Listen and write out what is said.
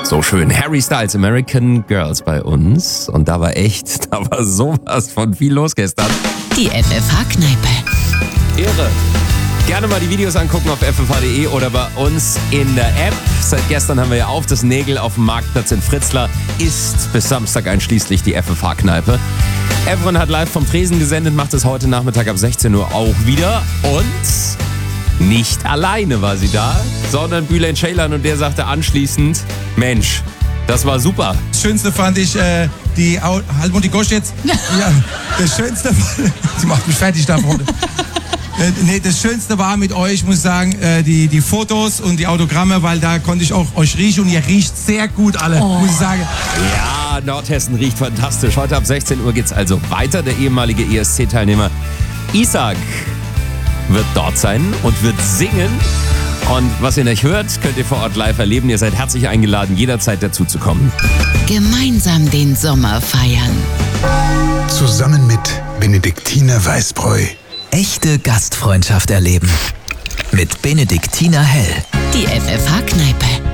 So schön. Harry Styles, American Girls bei uns. Und da war sowas von viel los gestern. Die FFH-Kneipe. Ehre. Gerne mal die Videos angucken auf ffh.de oder bei uns in der App. Seit gestern haben wir ja auf das Nägel auf dem Marktplatz in Fritzlar. Ist bis Samstag einschließlich die FFH-Kneipe. Evren hat live vom Tresen gesendet, macht es heute Nachmittag ab 16 Uhr auch wieder. Und nicht alleine war sie da, sondern Bülent Ceylan, und der sagte anschließend, Mensch, das war super. Das Schönste fand ich die Halmundi Gosch jetzt. Ja, das Schönste, sie macht mich fertig da vorne. Nee, das Schönste war mit euch, muss ich sagen, die Fotos und die Autogramme, weil da konnte ich auch euch riechen und ihr riecht sehr gut alle, muss ich sagen. Ja, Nordhessen riecht fantastisch. Heute ab 16 Uhr geht's also weiter. Der ehemalige ESC-Teilnehmer Isaac wird dort sein und wird singen. Und was ihr nicht hört, könnt ihr vor Ort live erleben. Ihr seid herzlich eingeladen, jederzeit dazu zu kommen. Gemeinsam den Sommer feiern. Zusammen mit Benediktiner Weißbräu. Echte Gastfreundschaft erleben. Mit Benediktiner Hell. Die FFH-Kneipe.